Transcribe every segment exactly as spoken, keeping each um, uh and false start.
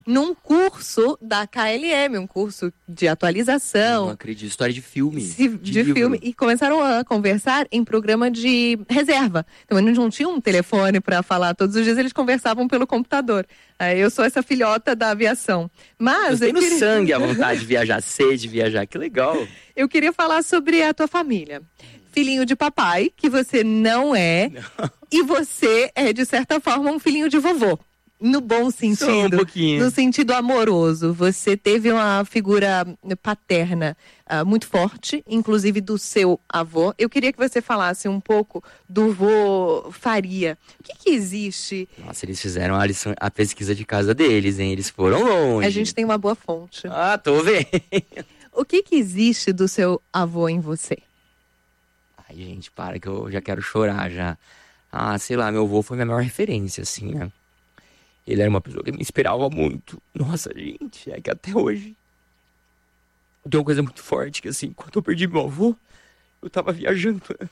num curso da K L M, um curso de atualização. Não acredito, história de filme. De, de filme. E começaram a conversar em programa de reserva. Então, eles não tinham um telefone para falar todos os dias, eles conversavam pelo computador. Aí, eu sou essa filhota da aviação. Mas Você tem no queria... sangue a vontade de viajar, sede de viajar, que legal. Eu queria falar sobre a tua família. Filhinho de papai, que você não é, não. E você é, de certa forma, um filhinho de vovô. No bom sentido, Só um pouquinho. No sentido amoroso. Você teve uma figura paterna uh, muito forte, inclusive do seu avô. Eu queria que você falasse um pouco do vô Faria. O que que existe? Nossa, eles fizeram a, lição, a pesquisa de casa deles, hein? Eles foram longe. A gente tem uma boa fonte. Ah, tô vendo. O que que existe do seu avô em você? Ai, gente, para que eu já quero chorar já. Ah, sei lá, meu avô foi minha maior referência, assim, né? Ele era uma pessoa que me inspirava muito. Nossa, gente, é que até hoje tem uma coisa muito forte, que assim, quando eu perdi meu avô, eu tava viajando, né?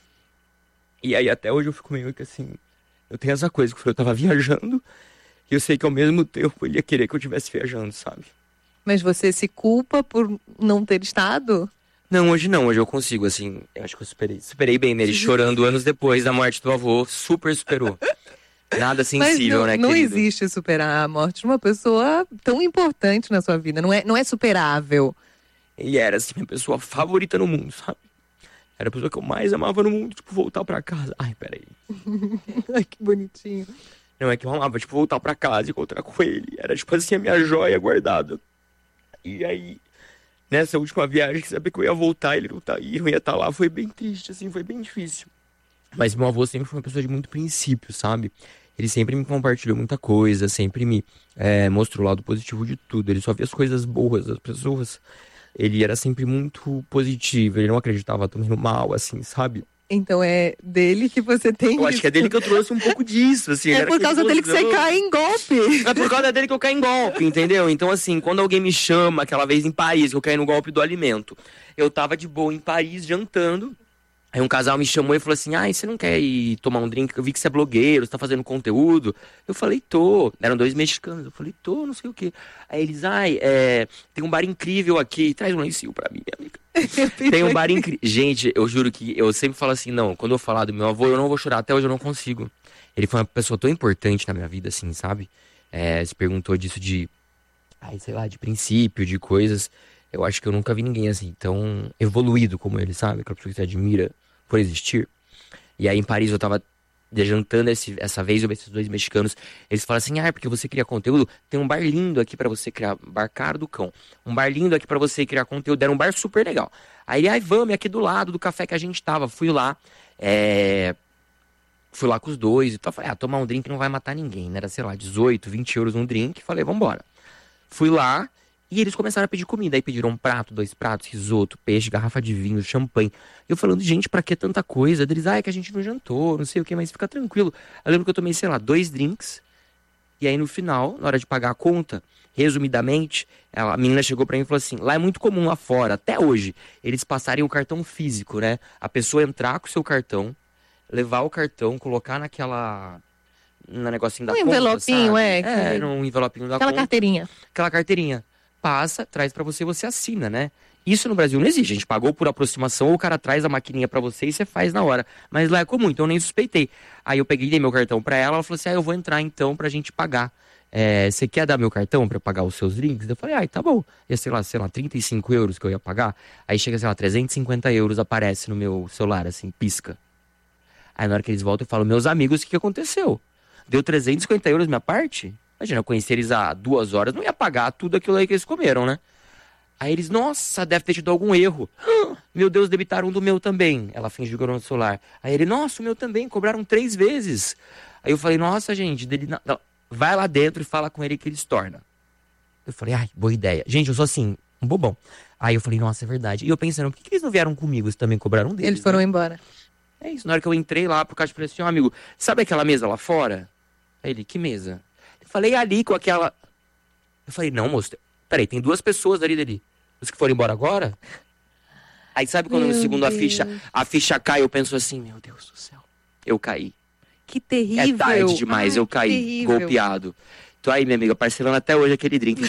E aí até hoje eu fico meio que assim, eu tenho essa coisa, que eu tava viajando, e eu sei que ao mesmo tempo ele ia querer que eu estivesse viajando, sabe? Mas você se culpa por não ter estado? Não, hoje não, hoje eu consigo, assim, eu acho que eu superei, superei bem nele, chorando anos depois da morte do avô, super superou. Nada sensível, não, né, não querido? existe superar a morte de uma pessoa tão importante na sua vida. Não é, não é superável. Ele era, assim, minha pessoa favorita no mundo, sabe? Era a pessoa que eu mais amava no mundo, tipo, voltar pra casa. Ai, peraí. Ai, que bonitinho. Não, é que eu amava, tipo, voltar pra casa e encontrar com ele. Era, tipo assim, a minha joia guardada. E aí, nessa última viagem, que sabia que eu ia voltar, ele não, tá, eu ia estar lá, foi bem triste, assim, foi bem difícil. Mas meu avô sempre foi uma pessoa de muito princípio, sabe? Ele sempre me compartilhou muita coisa, sempre me é, mostrou o lado positivo de tudo. Ele só via as coisas boas das pessoas. Ele era sempre muito positivo, ele não acreditava também no mal, assim, sabe? Então é dele que você tem Eu isso. acho que é dele que eu trouxe um pouco disso, assim. É por causa dele que você cai em golpe. É por causa dele que eu caio em golpe, entendeu? Então, assim, quando alguém me chama, aquela vez em Paris, que eu caí no golpe do alimento, eu tava de boa em Paris, jantando. Aí um casal me chamou e falou assim, ai, você não quer ir tomar um drink? Eu vi que você é blogueiro, você tá fazendo conteúdo. Eu falei, tô. Eram dois mexicanos. Eu falei, tô, não sei o quê. Aí eles, ai, é, tem um bar incrível aqui. Traz um lencinho pra mim, amiga. Tem um bar incrível. Gente, eu juro que eu sempre falo assim, não, quando eu falar do meu avô, eu não vou chorar. Até hoje eu não consigo. Ele foi uma pessoa tão importante na minha vida, assim, sabe? É, se perguntou disso de, ai, sei lá, de princípio, de coisas. Eu acho que eu nunca vi ninguém assim, tão evoluído como ele, sabe? Aquela pessoa que você admira por existir. E aí em Paris eu tava jantando esse, essa vez, eu vi esses dois mexicanos. Eles falaram assim, ah, porque você cria conteúdo, tem um bar lindo aqui pra você criar, bar caro do cão. Um bar lindo aqui pra você criar conteúdo, era um bar super legal. Aí ele, ai, vamos, é aqui do lado do café que a gente tava. Fui lá, é... Fui lá com os dois e tal. Falei, ah, tomar um drink não vai matar ninguém, né? Era, sei lá, dezoito, vinte euros um drink. Falei, vambora. Fui lá. E eles começaram a pedir comida, aí pediram um prato, dois pratos, risoto, peixe, garrafa de vinho, champanhe. Eu falando, gente, pra que tanta coisa? Eles, ah, é que a gente não jantou, não sei o que, mas fica tranquilo. Eu lembro que eu tomei, sei lá, dois drinks, e aí no final, na hora de pagar a conta, resumidamente, ela, a menina chegou pra mim e falou assim, lá é muito comum lá fora, até hoje, eles passarem o cartão físico, né? A pessoa entrar com o seu cartão, levar o cartão, colocar naquela... no negocinho da um conta, envelopinho, sabe? é. É, que... num envelopinho da Aquela conta. carteirinha. Aquela carteirinha. Passa, traz pra você, você assina, né? Isso no Brasil não existe, a gente pagou por aproximação, ou o cara traz a maquininha pra você e você faz na hora. Mas lá é comum, então eu nem suspeitei. Aí eu peguei, dei meu cartão pra ela, ela falou assim, ah, eu vou entrar então pra gente pagar. É, você quer dar meu cartão pra pagar os seus drinks? Eu falei, ai, tá bom. Ia, sei lá, sei lá, trinta e cinco euros que eu ia pagar. Aí chega, sei lá, trezentos e cinquenta euros aparece no meu celular, assim, pisca. Aí na hora que eles voltam, eu falo, meus amigos, o que, que aconteceu? Deu trezentos e cinquenta euros minha parte? Imagina, eu conheci eles há duas horas, não ia pagar tudo aquilo aí que eles comeram, né? Aí eles, nossa, deve ter tido algum erro. Ah, meu Deus, debitaram do meu também. Ela fingiu que era no celular. Aí ele, nossa, o meu também, cobraram três vezes. Aí eu falei, nossa, gente, dele... vai lá dentro e fala com ele que eles tornam. Eu falei, ai, boa ideia. Gente, eu sou assim, um bobão. Aí eu falei, nossa, é verdade. E eu pensando, por que, que eles não vieram comigo? Eles também cobraram deles. Eles foram né? embora. É isso, na hora que eu entrei lá pro caixa, eu falei assim, ó, amigo, sabe aquela mesa lá fora? Aí ele, que mesa? Eu falei, ali com aquela... Eu falei, não, moço, peraí, tem duas pessoas ali dali. Os que foram embora agora? Aí sabe quando Meu no segundo a Deus. ficha, a ficha cai, eu penso assim, meu Deus do céu, eu caí. Que terrível. É tarde demais, Ai, eu que caí, terrível. golpeado. Tô aí, minha amiga, parcelando até hoje aquele drink.